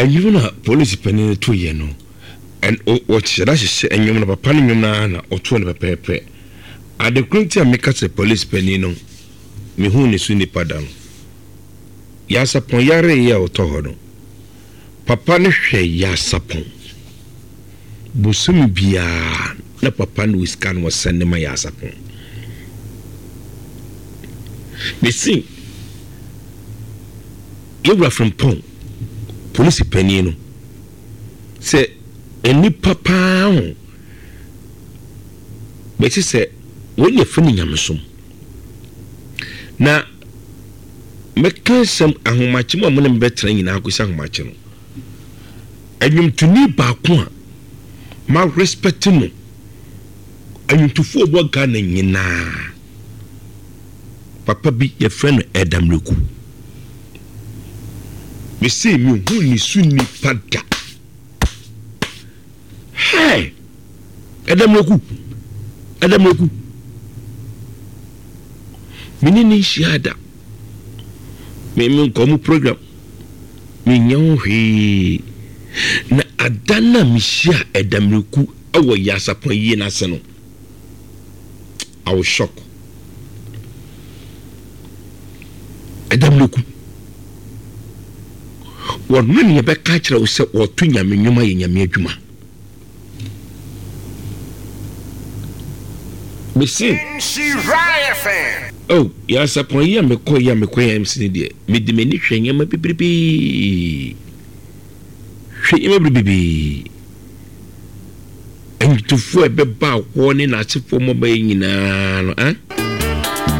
enwum na police penny to ye no and what should I say enwum na papa no na oto no pepepe ade kunti a make the police penny no me hu ne su nipa da no ya sapon yare ya oto ho no papa no hwe ya sapon busum bia na papa no scan was send ma ya sapon me see you were from pon police penny no say eni papa ho be say when you fini nyamsom na meka sam ahomache mo amene betra nyina akosa ahomache no anyum tuni ba ko a ma respect no anyum tufo obo ga na nyina papa bi ye friend Adam Leku me say me hu ni suni pada hey Adam Leku minini shiada me komu program me nyawo na adana mishia Adam Leku awo yasapon yi na se no I was shocked. Adam Leku won me ye be ka kire wo se wo to nyame nwuma ye nyame adwuma me see oh yasapon yi me koya MC de me de me ni hwenya ma bibribi hwenya bibribi en to fu e be ba wo ni na chefo mo ba nyina no